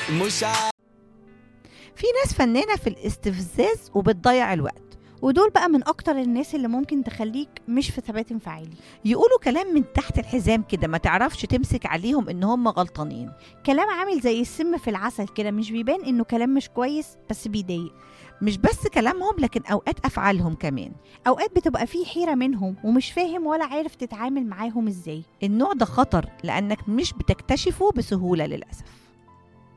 مش في ناس فنانة في الاستفزاز وبتضيع الوقت. ودول بقى من أكتر الناس اللي ممكن تخليك مش في ثبات انفعالي. يقولوا كلام من تحت الحزام كده، ما تعرفش تمسك عليهم إن هم غلطانين. كلام عامل زي السم في العسل كده، مش بيبان إنه كلام مش كويس بس بيضايق. مش بس كلامهم، لكن أوقات أفعالهم كمان. أوقات بتبقى فيه حيرة منهم ومش فاهم ولا عارف تتعامل معاهم إزاي. النوع ده خطر، لأنك مش بتكتشفه بسهولة للأسف.